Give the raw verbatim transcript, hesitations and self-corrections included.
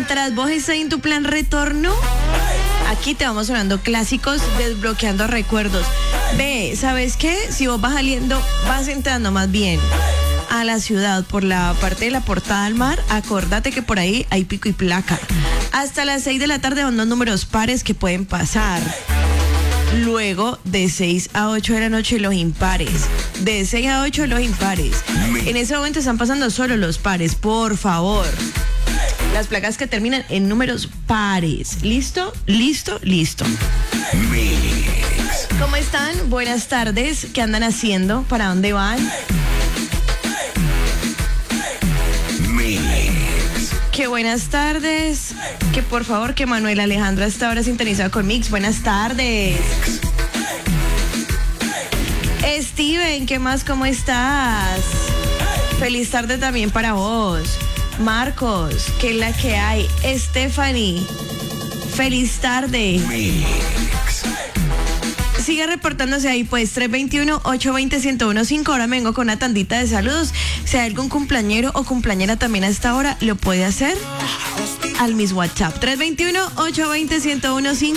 mientras vos estás en tu plan retorno, aquí te vamos sonando clásicos, desbloqueando recuerdos. Ve, ¿sabes qué? Si vos vas saliendo, vas entrando más bien a la ciudad por la parte de la Portada al Mar, acordate que por ahí hay pico y placa. Hasta las seis de la tarde van dos números pares que pueden pasar. Luego, de seis a ocho de la noche, los impares. De seis a ocho, los impares. En ese momento están pasando solo los pares, por favor. Las placas que terminan en números pares. ¿Listo? ¿Listo? ¿Listo? ¿Cómo están? Buenas tardes. ¿Qué andan haciendo? ¿Para dónde van? Que buenas tardes. Que por favor, que Manuel Alejandro hasta ahora sintonizado con Mix. Buenas tardes. Steven, ¿qué más? ¿Cómo estás? Feliz tarde también para vos. Marcos, ¿qué es la que hay? Stephanie, feliz tarde. Sigue reportándose ahí, pues, tres dos uno, ocho dos cero, uno cero uno cinco. Ahora me vengo con una tandita de saludos. Si hay algún cumpleañero o cumpleañera también a esta hora, lo puede hacer al mis WhatsApp. tres dos uno, ocho dos cero, uno cero uno cinco.